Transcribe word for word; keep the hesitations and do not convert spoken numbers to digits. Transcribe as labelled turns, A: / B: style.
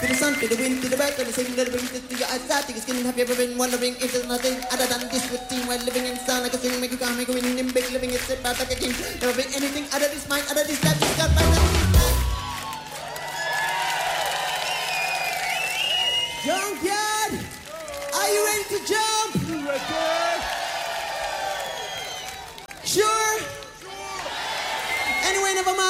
A: To the sun, to the wind, to the back, to the sing, to the bring, to your eyes, to your skin. Have you ever been wondering if there's nothing other than this routine while living in sound like a sing, make you calm, make you win, in big living, it's about like a king. Never been anything other this mind, other this life, this God, my life. Junkyard, are you ready to jump? You ready?